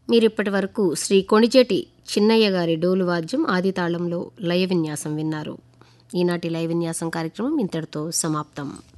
మీరిప్పటి వరకు శ్రీ కొణిజేటి చిన్నయ్య గారి డోలు వాద్యం ఆది తాళంలో లయ విన్యాసం విన్నారు. ఈనాటి లయ విన్యాసం కార్యక్రమం ఇంతటితో సమాప్తం.